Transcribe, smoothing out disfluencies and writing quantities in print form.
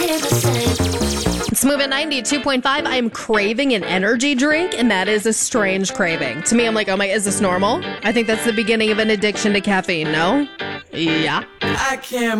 It's moving 92.5. I am craving an energy drink, and that is a strange craving. To me, I'm like, oh my, is this normal? I think that's the beginning of an addiction to caffeine, no? Yeah. I can't